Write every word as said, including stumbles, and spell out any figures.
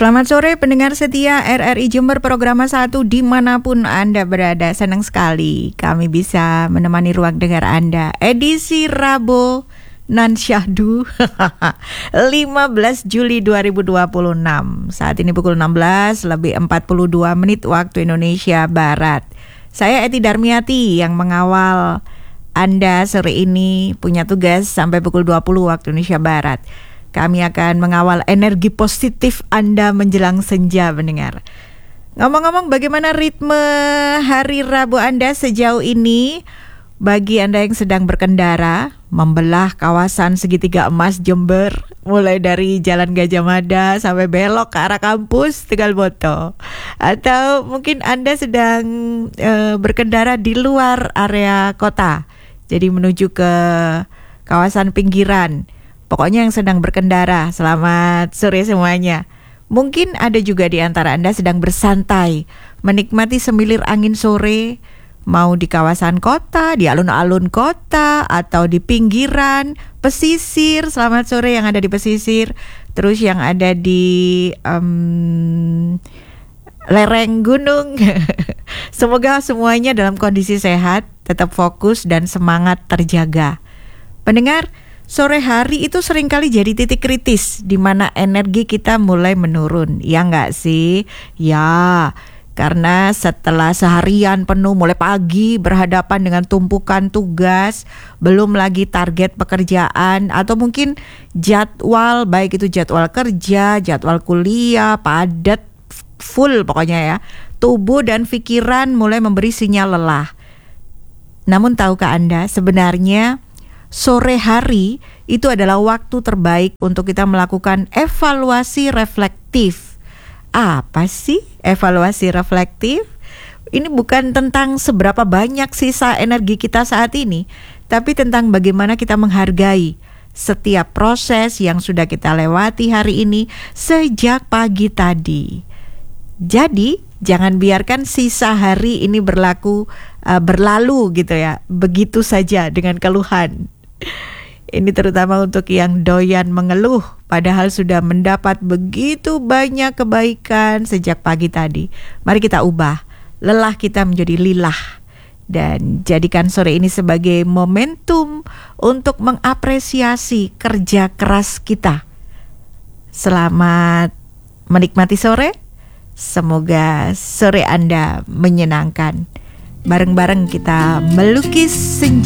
Selamat sore pendengar setia R R I Jember Programa satu dimanapun Anda berada. Senang sekali kami bisa menemani ruang dengar Anda. Edisi Rabu Nan Syahdu lima belas Juli dua ribu dua puluh enam. Saat ini pukul enam belas lebih empat puluh dua menit waktu Indonesia Barat. Saya Eti Darmiati yang mengawal Anda sore ini, punya tugas sampai pukul dua puluh waktu Indonesia Barat. Kami akan mengawal energi positif Anda menjelang senja, mendengar. Ngomong-ngomong, bagaimana ritme hari Rabu Anda sejauh ini? Bagi Anda yang sedang berkendara, membelah kawasan segitiga emas Jember, mulai dari Jalan Gajah Mada sampai belok ke arah kampus Tegal Boto. Atau mungkin Anda sedang e, berkendara di luar area kota, jadi menuju ke kawasan pinggiran. Pokoknya yang sedang berkendara, selamat sore semuanya. Mungkin ada juga di antara Anda sedang bersantai, menikmati semilir angin sore, mau di kawasan kota, di alun-alun kota, atau di pinggiran, pesisir. Selamat sore yang ada di pesisir, terus yang ada di um, lereng gunung. Semoga semuanya dalam kondisi sehat, tetap fokus dan semangat terjaga. Pendengar, sore hari itu seringkali jadi titik kritis di mana energi kita mulai menurun, ya nggak sih? Ya, karena setelah seharian penuh mulai pagi berhadapan dengan tumpukan tugas, belum lagi target pekerjaan atau mungkin jadwal, baik itu jadwal kerja, jadwal kuliah, padat, full pokoknya ya. Tubuh dan pikiran mulai memberi sinyal lelah. Namun tahukah Anda, sebenarnya sore hari itu adalah waktu terbaik untuk kita melakukan evaluasi reflektif. Apa sih evaluasi reflektif? Ini bukan tentang seberapa banyak sisa energi kita saat ini, tapi tentang bagaimana kita menghargai setiap proses yang sudah kita lewati hari ini sejak pagi tadi. Jadi, jangan biarkan sisa hari ini berlaku uh, berlalu gitu ya, begitu saja dengan keluhan. Ini terutama untuk yang doyan mengeluh padahal sudah mendapat begitu banyak kebaikan sejak pagi tadi. Mari kita ubah lelah kita menjadi lilah dan jadikan sore ini sebagai momentum untuk mengapresiasi kerja keras kita. Selamat menikmati sore. Semoga sore Anda menyenangkan. Bareng-bareng kita melukis senja.